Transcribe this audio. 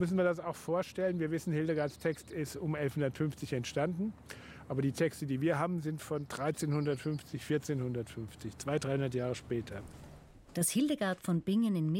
Müssen wir das auch vorstellen. Wir wissen, Hildegards Text ist um 1150 entstanden. Aber die Texte, die wir haben, sind von 1350, 1450, 200, 300 Jahre später. Dass Hildegard von Bingen in